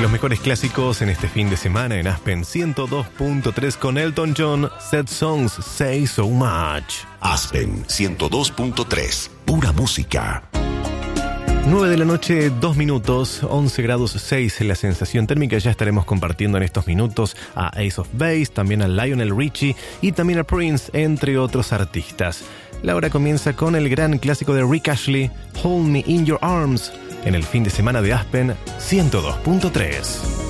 Los mejores clásicos en este fin de semana en Aspen 102.3 con Elton John. Sad Songs Say So Much. Aspen 102.3, pura música. 9 de la noche, 2 minutos, 11 grados 6 en la sensación térmica. Ya estaremos compartiendo en estos minutos a Ace of Base, también a Lionel Richie y también a Prince, entre otros artistas. La hora comienza con el gran clásico de Rick Astley, Hold Me In Your Arms, en el fin de semana de Aspen 102.3.